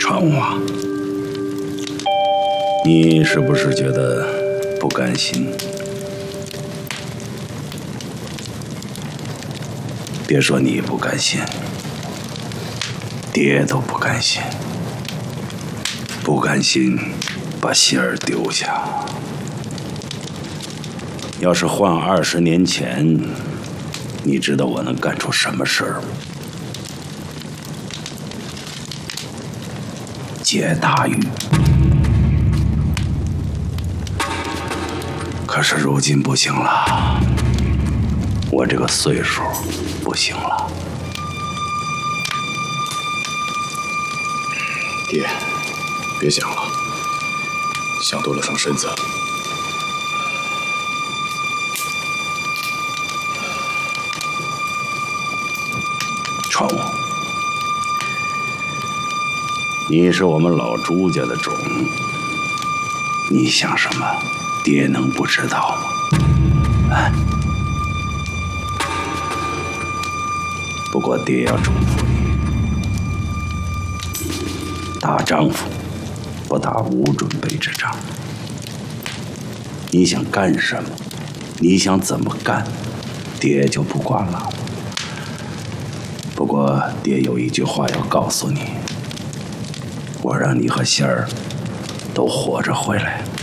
传话，你是不是觉得不甘心？别说你不甘心，爹都不甘心，不甘心把希儿丢下。要是换20年前，你知道我能干出什么事儿吗？解大狱。可是如今不行了，我这个岁数不行了。 爹，别想了，想多了伤身子。 传我，你是我们老朱家的种，你想什么，爹能不知道吗？啊！不过爹要嘱咐你，大丈夫不打无准备之仗。你想干什么，你想怎么干，爹就不管了。不过爹有一句话要告诉你，我让你和仙儿都活着回来。